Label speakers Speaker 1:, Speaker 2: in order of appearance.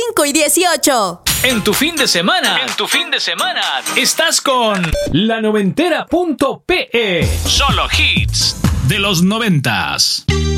Speaker 1: 5 y 18.
Speaker 2: En tu fin de semana, estás con La Noventera.pe. Solo hits de los 90s.